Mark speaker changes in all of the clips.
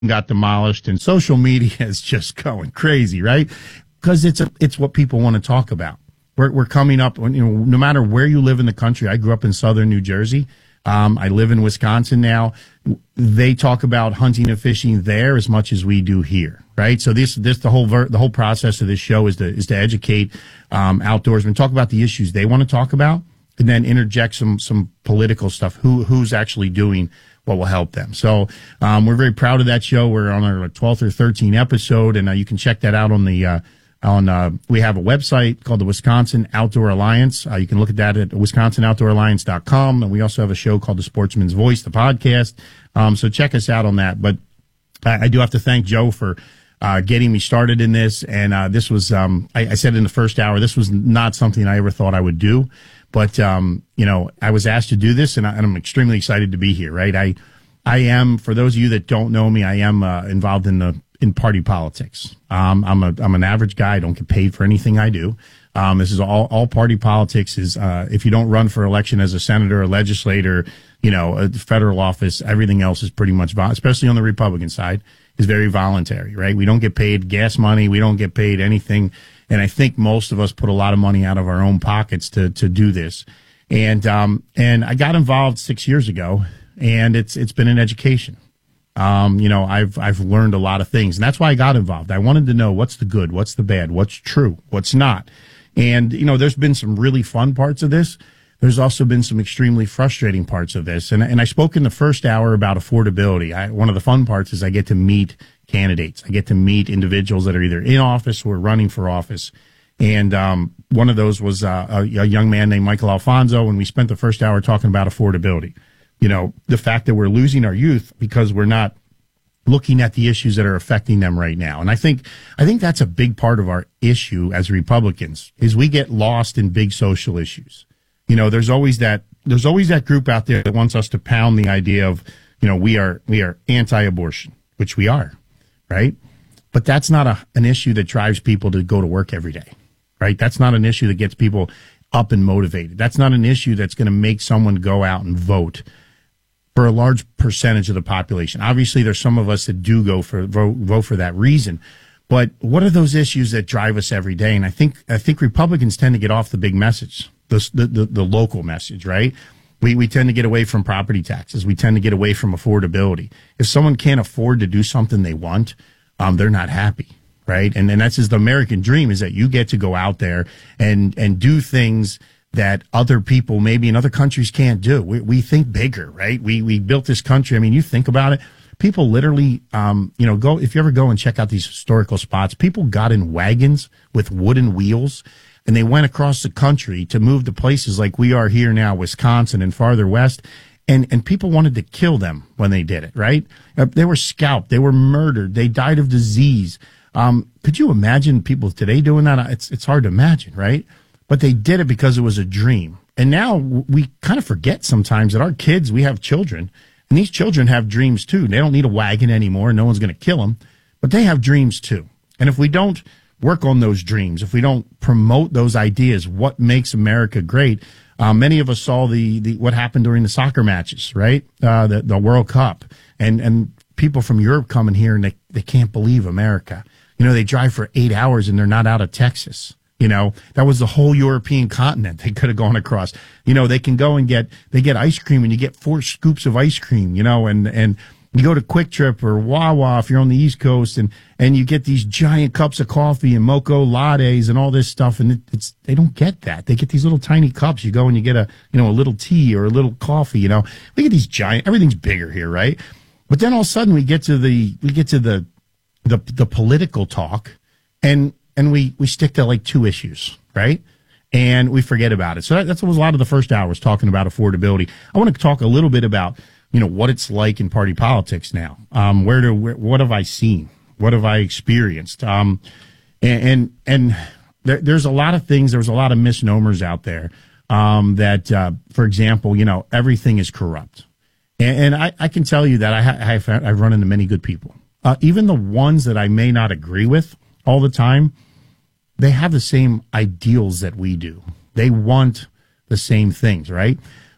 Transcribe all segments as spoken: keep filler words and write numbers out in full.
Speaker 1: got demolished, and social media is just going crazy, right? Because it's a, it's what people want to talk about. We're, we're coming up, you know, no matter where you live in the country. I grew up in southern New Jersey. Um, I live in Wisconsin now. They talk about hunting and fishing there as much as we do here, right? So this, this, the whole, ver- the whole process of this show is to, is to educate, um, outdoorsmen, talk about the issues they want to talk about, and then interject some, some political stuff. Who, who's actually doing what will help them. So, um, we're very proud of that show. We're on our twelfth or thirteenth episode, and uh, you can check that out on the, uh, on, uh, we have a website called the Wisconsin Outdoor Alliance. Uh, you can look at that at wisconsin outdoor alliance dot com. And we also have a show called The Sportsman's Voice, the podcast. Um, so check us out on that. But I, I do have to thank Joe for, uh, getting me started in this. And, uh, this was, um, I, I said in the first hour, this was not something I ever thought I would do. But, um, you know, I was asked to do this, and, I, and I'm extremely excited to be here, right? I, I am, for those of you that don't know me, I am, uh, involved in the, in party politics. Um, I'm a, I'm an average guy. I don't get paid for anything I do. Um, this is all, all party politics is, uh, if you don't run for election as a senator, a legislator, you know, a federal office, everything else is pretty much, especially on the Republican side, is very voluntary, right? We don't get paid gas money. We don't get paid anything. And I think most of us put a lot of money out of our own pockets to, to do this. And, um, and I got involved six years ago, and it's, it's been an education. Um, you know, I've, I've learned a lot of things, and that's why I got involved. I wanted to know what's the good, what's the bad, what's true, what's not. And, you know, there's been some really fun parts of this. There's also been some extremely frustrating parts of this. And, and I spoke in the first hour about affordability. I, one of the fun parts is I get to meet candidates. I get to meet individuals that are either in office or running for office. And, um, one of those was, uh, a, a young man named Michael Alfonso, and we spent the first hour talking about affordability. You know, the fact that we're losing our youth because we're not looking at the issues that are affecting them right now. And I think, I think that's a big part of our issue as Republicans, is we get lost in big social issues. You know, there's always that, there's always that group out there that wants us to pound the idea of, you know, we are, we are anti-abortion, which we are, right? But that's not a, an issue that drives people to go to work every day, right? That's not an issue that gets people up and motivated. That's not an issue that's going to make someone go out and vote for a large percentage of the population. Obviously, there's some of us that do go for vote, vote for that reason. But what are those issues that drive us every day? And I think I think Republicans tend to get off the big message, the the, the, the local message, right? We we tend to get away from property taxes. We tend to get away from affordability. If someone can't afford to do something they want, um, they're not happy, right? And and that's just the American dream, is that you get to go out there and and do things that other people maybe in other countries can't do. We, we think bigger, right? We, we built this country. I mean, you think about it. People literally, um, you know, go, if you ever go and check out these historical spots, people got in wagons with wooden wheels, and they went across the country to move to places like we are here now, Wisconsin and farther west. And, and people wanted to kill them when they did it, right? Uh, they were scalped. They were murdered. They died of disease. Um, could you imagine people today doing that? It's, it's hard to imagine, right? But they did it because it was a dream. And now we kind of forget sometimes that our kids, we have children, and these children have dreams too. They don't need a wagon anymore. No one's going to kill them, but they have dreams too. And if we don't work on those dreams, if we don't promote those ideas, what makes America great? Uh, many of us saw the, the what happened during the soccer matches, right? Uh, the, the World Cup. And, and people from Europe coming here, and they, they can't believe America. You know, they drive for eight hours and they're not out of Texas. You know, that was the whole European continent they could have gone across. You know, they can go and get, they get ice cream, and you get four scoops of ice cream, you know, and, and you go to Quick Trip or Wawa if you're on the East Coast, and, and you get these giant cups of coffee and mocha lattes and all this stuff. And it, it's, they don't get that. They get these little tiny cups. You go and you get a, you know, a little tea or a little coffee, you know, we get these giant, everything's bigger here, right? But then all of a sudden we get to the, we get to the, the, the political talk, and, and we, we stick to like two issues, right? And we forget about it. So that, that's what was a lot of the first hour was talking about affordability. I want to talk a little bit about, you know, what it's like in party politics now. Um, where do, where, what have I seen? What have I experienced? Um, and, and, and there, there's a lot of things, there's a lot of misnomers out there. Um, that, uh, for example, you know, everything is corrupt. And, and I, I can tell you that I, ha- I've, I've run into many good people. Uh, even the ones that I may not agree with all the time, they have the same ideals that we do. They want the same things, right?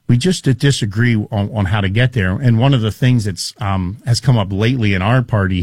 Speaker 1: we just disagree on, on how to get there. And one of the things that's um, has come up lately in our party